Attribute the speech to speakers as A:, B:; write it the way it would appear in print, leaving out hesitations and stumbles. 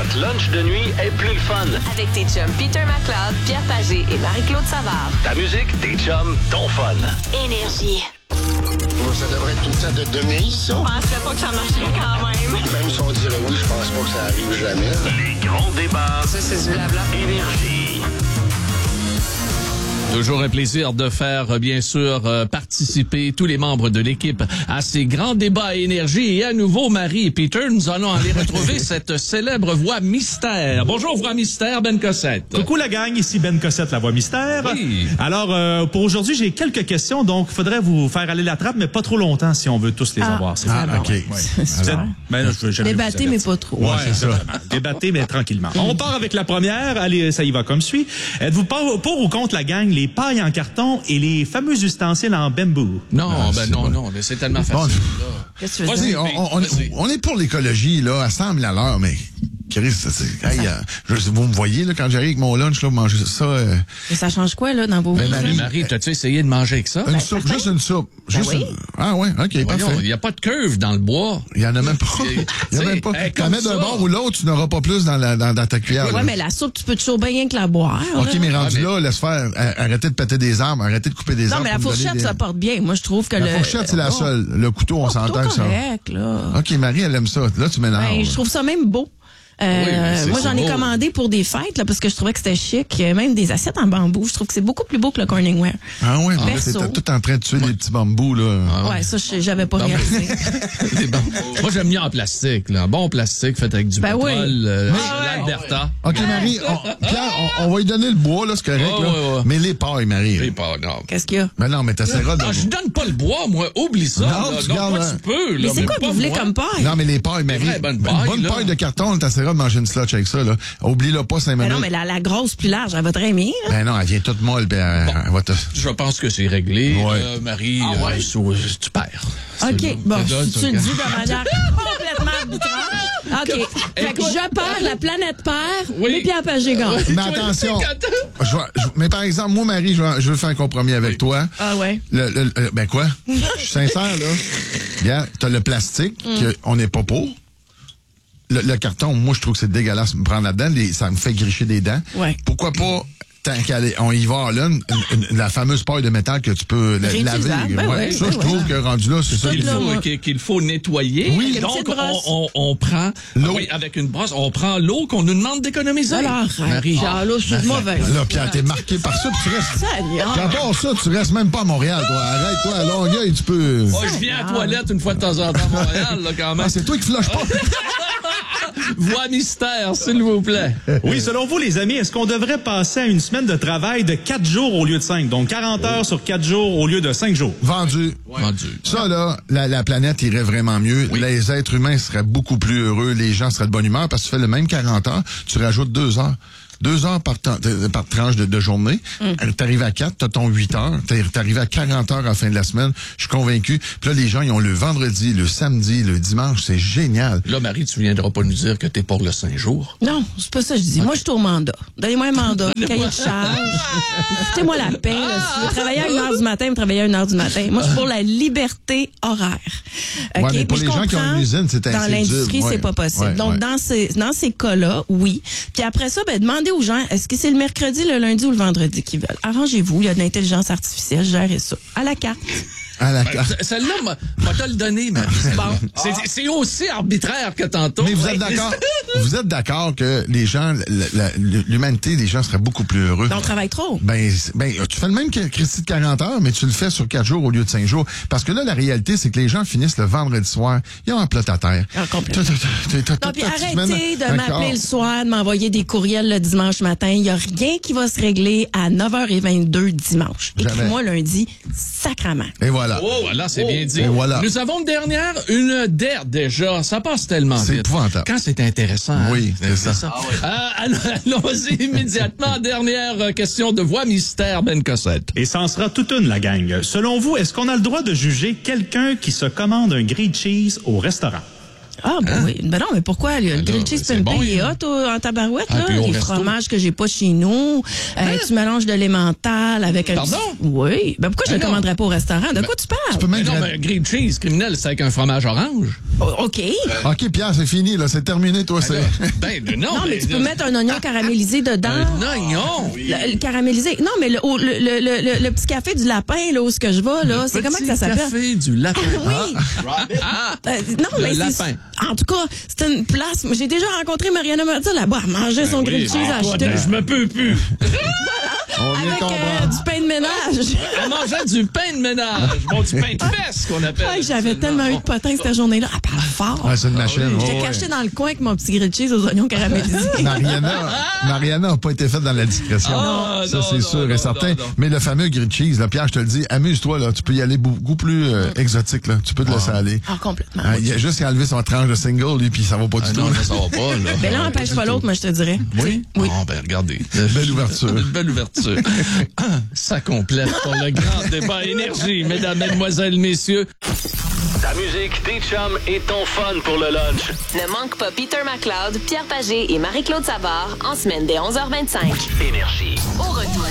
A: Votre lunch de nuit est plus le fun.
B: Avec tes chums Peter McLeod, Pierre Pagé et Marie-Claude Savard.
A: Ta musique, tes chums, ton fun.
B: Énergie.
C: Ça devrait être tout le temps de demi, ça.
B: Je penserais pas que ça marcherait quand même.
C: Même si on dirait oui, je pense pas que ça arrive jamais.
A: Les grands débats.
B: Ça, c'est du blabla.
A: Énergie.
D: Toujours un plaisir de faire, bien sûr, participer tous les membres de l'équipe à ces grands débats à énergie. Et à nouveau, Marie et Peter, nous allons aller retrouver cette célèbre voix mystère. Bonjour, voix mystère, Ben Cossette.
E: Coucou la gang, ici Ben Cossette, la voix mystère.
D: Oui.
E: Alors, pour aujourd'hui, j'ai quelques questions, donc il faudrait vous faire aller la trappe, mais pas trop longtemps si on veut tous les avoir. C'est ça.
F: OK.
E: Ouais. Vous êtes... Ben, là, je
G: Débattez, mais pas trop.
E: Ouais, c'est ça. Débattez, mais tranquillement. On part avec la première. Allez, ça y va comme suit. Êtes-vous pour ou contre la gang, les pailles en carton et les fameux ustensiles en bambou?
D: Non, non,
F: bon.
D: non, mais c'est tellement facile, là.
G: Qu'est-ce que tu veux
D: Vas-y,
G: dire?
F: On est pour l'écologie, là, à 100 000 à l'heure, mais... Chris, vous me voyez, là, quand j'arrive avec mon lunch, là, manger ça...
G: Mais ça change quoi, là, dans vos vies?
D: Marie, t'as-tu essayé de manger avec ça?
F: Une soupe, juste une soupe.
G: oui.
F: Ah ouais, OK,
D: Voyons,
F: parfait.
D: il n'y a pas de curve dans le bois.
F: Il y en a même pas. Il y a même pas.
D: Hey,
F: T'en
D: comme
F: mets d'un
D: ça.
F: bord ou l'autre, tu n'auras pas plus dans ta cuillère.
G: Ouais,
F: là.
G: mais la soupe, tu peux toujours bien que la boire.
F: OK,
G: là.
F: mais rendu
D: mais-
F: là, laisse faire. Arrêtez de péter des arbres, arrêtez de couper des
G: Non,
F: arbres.
G: mais la
F: pour me donner
G: fourchette,
F: des-
G: ça porte bien. Moi, je trouve que
F: La
G: le...
F: fourchette, c'est la seule. Le couteau, on s'entend que ça.
G: correct, là.
F: OK, Marie, elle aime ça. Là, tu mélanges.
G: Ben, je trouve ça même beau.
D: mais c'est
G: moi, j'en ai
D: beau.
G: commandé pour des fêtes, là, parce que je trouvais que c'était chic. Même des assiettes en bambou. Je trouve que c'est beaucoup plus beau que le Corningware.
F: Ah ouais, mais là,
G: Perso.
F: t'es tout en train de tuer les petits bambous, là.
G: Ouais, ça, j'avais pas
D: Non, mais-
G: réalisé.
D: C'est bon. Moi, j'aime mieux en plastique, là. Un bon plastique fait avec du
G: Ben
D: pétrole,
G: oui.
D: l'Alberta.
F: OK, Marie, Pierre, on va lui donner le bois, là, c'est correct,
D: Oh,
F: là.
D: ouais.
F: Mais les pailles, Marie.
D: J'ai pas, non.
G: Qu'est-ce qu'il y a?
F: Mais non, mais t'essaieras de...
D: Ah, je donne pas le bois, moi. Oublie ça.
F: Non,
D: là.
F: tu
D: Non,
F: gardes,
D: pas
F: hein.
D: tu peux, là.
G: Mais c'est quoi que
D: pas
G: vous voulez
D: moi.
G: comme paille?
F: Non, mais les pailles, Marie.
D: Vraie bonne
F: Une
D: paille,
F: bonne
D: là.
F: paille de carton, t'essaieras de manger une slotch avec ça, là. Oublie-le pas 5
G: Ben
F: minutes.
G: non, mais la grosse plus large, elle va très bien. Là.
F: Ben non, elle vient toute molle, puis elle va te...
D: Je pense que c'est réglé.
F: Ouais.
D: Marie, tu perds.
G: OK, bon,
D: C'est là,
G: tu le dis de manière complètement arbitraire. OK, fait que je perds, la planète perd,
D: Oui.
G: mais Pierre Pagé gagne.
F: Mais attention, mais par exemple, moi, Marie, je veux faire un compromis avec toi.
G: Ah ouais?
F: Ben quoi? Je suis sincère, là. Regarde, t'as le plastique, on n'est pas pour. Le carton, moi, je trouve que c'est dégueulasse de me prendre là-dedans. Ça me fait gricher des dents.
G: Ouais.
F: Pourquoi pas, tant on y va, là, la fameuse paille de métal que tu peux laver.
G: Réutilisable, ben ouais,
F: ça,
G: ben
F: je trouve
G: ouais.
F: que rendu là, c'est ça
D: Qu'il
F: qu'il faut.
D: faut, qu'il faut nettoyer.
F: Oui.
G: Avec une
D: Donc,
G: petite brosse.
D: on prend
F: L'eau.
D: oui, avec une brosse, on prend l'eau qu'on nous demande d'économiser.
G: Alors,
D: Marie.
G: Pierre, là, je suis mauvaise.
F: Là, Pierre, t'es marqué par ça, puis tu restes...
G: Seigneur.
F: Puis à part ça, tu restes même pas à Montréal, toi. Arrête-toi à Longueuil, tu peux...
D: Oh, je viens à la toilette une fois de temps en temps à Montréal, là, quand même.
F: Ah, c'est toi qui flushes pas.
D: Voix mystère, s'il vous plaît.
E: Oui, selon vous, les amis, est-ce qu'on devrait passer à une semaine de travail de 4 jours au lieu de 5? Donc, 40 heures sur 4 jours au lieu de 5 jours.
F: Vendu.
D: Vendu.
F: Ça, là, la planète irait vraiment mieux. Les êtres humains seraient beaucoup plus heureux. Les gens seraient de bonne humeur parce que tu fais le même 40 heures, tu rajoutes 2 heures. 2 heures par tranche de journée. T'arrives à 4, t'as ton 8 heures. T'arrives à 40 heures à la fin de la semaine. Je suis convaincu. Puis là, les gens, ils ont le vendredi, le samedi, le dimanche. C'est génial.
D: Là, Marie, tu viendras pas nous dire que t'es pour le 5 jours.
G: Non, c'est pas ça que je dis. Moi, je suis au mandat. Donnez-moi un mandat, cahier de charge. Foutez-moi la paix. Là. Si je veux travailler à 1h du matin, me travailler à 1h du matin. Moi, je suis pour la liberté horaire. OK?
F: Ouais, mais pour
G: Puis
F: les
G: je
F: gens qui ont
G: comprends,
F: une usine, c'est
G: dans
F: insésible.
G: l'industrie,
F: Ouais.
G: c'est pas possible.
F: Ouais,
G: Donc,
F: ouais.
G: dans ces cas-là, oui. Puis après ça, ben, demandez aux gens, est-ce que c'est le mercredi, le lundi ou le vendredi qu'ils veulent? Arrangez-vous. Il y a de l'intelligence artificielle. Gérez ça. À la carte.
F: À la carte.
D: Celle-là, m'a te le donné, Marie.
G: Bon.
D: C'est aussi arbitraire que tantôt.
F: Mais vous êtes d'accord? Vous êtes d'accord que les gens, l'humanité, les gens seraient beaucoup plus heureux?
G: On travaille trop.
F: Ben, tu fais le même que Christy de 40 heures, mais tu le fais sur 4 jours au lieu de 5 jours. Parce que là, la réalité, c'est que les gens finissent le vendredi soir. Ils ont un plat à terre.
G: Ah, complètement. Non, puis arrêtez de m'appeler le soir, de m'envoyer des courriels le dimanche matin. Il n'y a rien qui va se régler à 9h22 dimanche.
F: Jamais.
G: Écris-moi lundi, sacrament.
F: Et voilà.
D: Oh, là, c'est bien dit.
F: Et voilà.
D: Nous avons une dernière déjà. Ça passe tellement
F: C'est
D: vite.
F: épouvantable.
D: Quand c'est intéressant.
F: Oui,
D: hein?
F: c'est ça.
D: Allons-y immédiatement. Dernière question de voix mystère, Ben Cossette.
E: Et ça en sera toute une, la gang. Selon vous, est-ce qu'on a le droit de juger quelqu'un qui se commande un grilled cheese au restaurant?
G: Ah, ben oui. Ben non, mais pourquoi? Le grilled cheese
D: c'est
G: Pimpé,
D: bon,
G: il est
D: hein.
G: hot en tabarouette,
D: Ah,
G: là.
D: puis au
G: Les
D: resto.
G: fromages que j'ai pas chez nous. Tu mélanges de l'emmental avec un
D: Pardon?
G: petit... Oui. Ben pourquoi je
D: Ben
G: le
D: non.
G: commanderais pas au restaurant? De quoi tu parles?
F: Tu peux mettre
D: Non, mais grilled cheese criminel, c'est avec un fromage orange.
G: OK.
F: OK, Pierre, c'est fini, là. C'est terminé, toi. C'est...
D: Non,
G: Non, mais tu peux mettre un oignon caramélisé dedans.
D: un oignon.
G: Le caramélisé. Non, mais le petit café du lapin, là, où ce que je vais, là, c'est comment que ça s'appelle?
D: Café du lapin.
G: Oui. Non,
D: Le
G: mais
D: lapin.
G: En tout cas, c'est une place. J'ai déjà rencontré Mariana Martin là-bas. Elle mangeait son grilled cheese acheté.
D: Je me peux plus.
F: On vient de
G: Avec
F: comprendre.
G: du pain de ménage.
D: Elle mangeait du pain de ménage. Bon, du pain de fesse, qu'on appelle.
G: Ouais, j'avais tellement eu de potins cette journée-là. Elle parle fort.
F: Ouais, c'est une machine.
G: J'étais
F: ouais,
G: caché dans le coin avec mon petit grilled cheese aux oignons caramélisés.
F: Mariana n'a pas été faite dans la discrétion.
D: Ah,
F: ça,
D: non,
F: c'est
D: non,
F: sûr
D: non,
F: et certain.
D: non.
F: Mais le fameux grilled cheese, là, Pierre, je te le dis, amuse-toi, là. Tu peux y aller beaucoup plus exotique, là. Tu peux te laisser aller.
G: Ah, complètement.
F: Il y a juste qu'à enlever son tranche de single, lui, puis ça va pas du tout.
D: Non, ça va pas, là.
G: Ben là, on n'empêche pas l'autre, moi, je te dirais.
D: Oui?
G: Oui.
D: Bon, ben, regardez.
F: Belle ouverture.
D: Une belle ouverture. Ça complète pour le grand débat énergie, mesdames, mesdemoiselles, messieurs.
A: Ta musique, tes chums et ton fun pour le lunch.
B: Ne manque pas Peter McLeod, Pierre Pagé et Marie-Claude Savard en semaine dès 11h25.
A: Énergie.
B: Au retour,